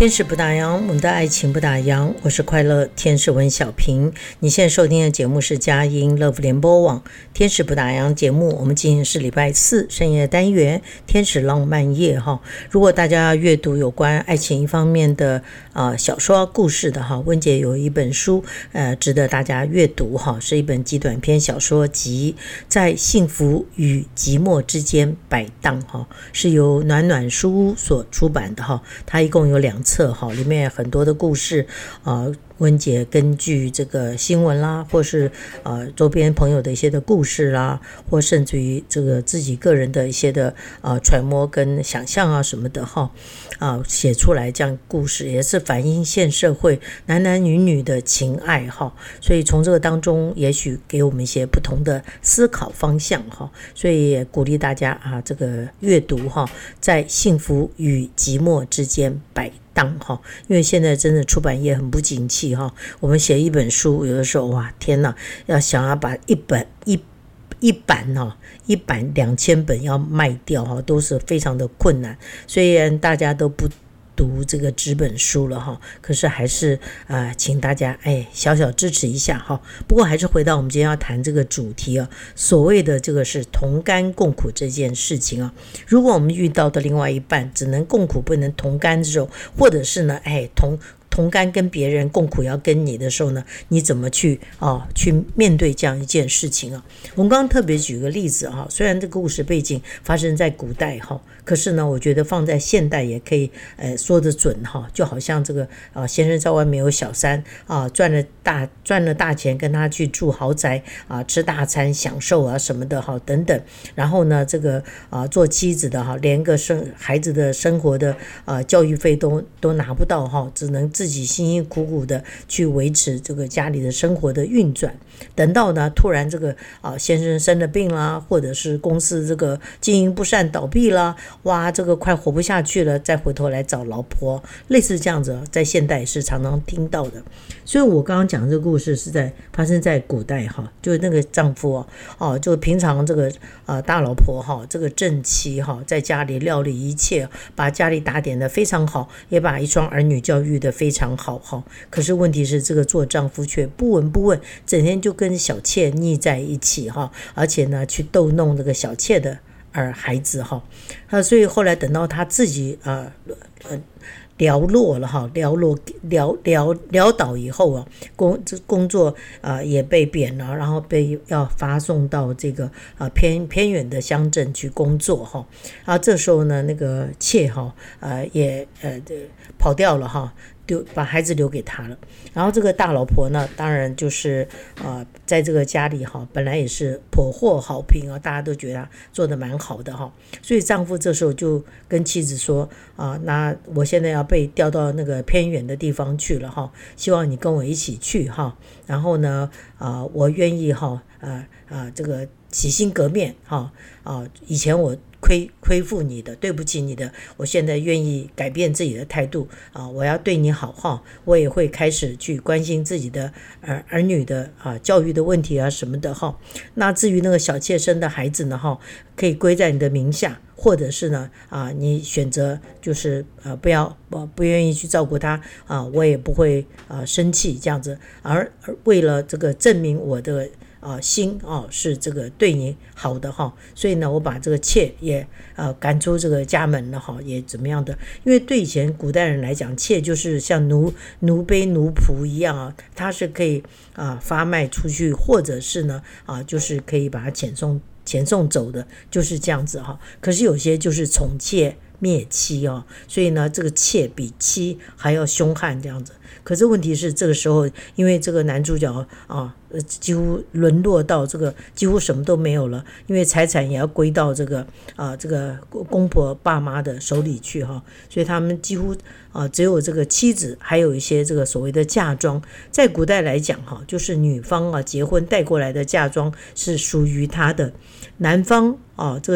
天使不打烊，我们的爱情不打烊。我是快乐天使文小平。你现在收听的节目是佳音 Love 联播网天使不打烊节目。我们今天是礼拜四深夜单元天使浪漫夜哈。如果大家阅读有关爱情一方面的小说故事的哈，温姐有一本书值得大家阅读哈，是一本极短篇小说集，在幸福与寂寞之间摆荡哈，是由暖暖书屋所出版的哈。它一共有2册哈，里面很多的故事温姐根据这个新闻啦，或是周边朋友的一些的故事啦，或甚至于这个自己个人的一些的揣摩跟想象啊什么的哈写出来这样故事，也是反映现社会男男女女的情爱哈。所以从这个当中，也许给我们一些不同的思考方向哈。所以也鼓励大家这个阅读哈，在幸福与寂寞之间摆荡哈，因为现在真的出版业很不景气哈。我们写一本书，有的时候哇天哪，想要把一版2000本要卖掉哈，都是非常的困难。虽然大家都不读这个纸本书了哈，可是还是请大家小小支持一下哈。不过还是回到我们今天要谈这个主题所谓的这个是同甘共苦这件事情如果我们遇到的另外一半只能共苦不能同甘这种，或者是呢同甘跟别人共苦要跟你的时候呢，你怎么去面对这样一件事情我们刚刚特别举个例子虽然这个故事背景发生在古代可是呢我觉得放在现代也可以说得准就好像这个先生在外面有小三赚了大钱，跟他去住豪宅吃大餐享受什么的等等，然后呢这个做妻子的连个孩子的生活的教育费都拿不到只能自己辛辛苦苦的去维持这个家里的生活的运转。等到呢突然这个先生生了病啦，或者是公司这个经营不善倒闭啦，哇这个快活不下去了，再回头来找老婆，类似这样子在现代也是常常听到的。所以我刚刚讲这个故事是发生在古代就是那个丈夫就平常这个大老婆这个正妻在家里料理一切，把家里打点得非常好，也把一双儿女教育得非常好可是问题是这个做丈夫却不闻不问，整天就跟小妾腻在一起而且呢去逗弄这个小妾的孩子所以后来等到他自己寥落了潦倒以后工作也被贬了，然后要发送到这个偏远的乡镇去工作这时候呢那个妾也跑掉了把孩子留给他了。然后这个大老婆呢当然就是在这个家里本来也是颇获好评大家都觉得他做得蛮好的所以丈夫这时候就跟妻子说那我现在要被调到那个偏远的地方去了希望你跟我一起去然后呢我愿意这个洗心革面以前我亏负你的，对不起你的，我现在愿意改变自己的态度我要对你好我也会开始去关心自己的儿女的教育的问题什么的那至于那个小妾生的孩子呢可以归在你的名下，或者是呢你选择就是不愿意去照顾他我也不会生气这样子。而为了这个证明我的心是这个对你好的所以呢我把这个妾也赶出这个家门了也怎么样的。因为对以前古代人来讲，妾就是像奴婢奴仆一样他是可以发卖出去，或者是呢就是可以把它遣送走的，就是这样子可是有些就是宠妾灭妻所以呢这个妾比妻还要凶悍这样子。可是问题是这个时候因为这个男主角几乎沦落到这个几乎什么都没有了，因为财产也要归到这个公婆爸妈的手里去所以他们几乎只有这个妻子，还有一些这个所谓的嫁妆。在古代来讲就是女方结婚带过来的嫁妆是属于她的，男方这个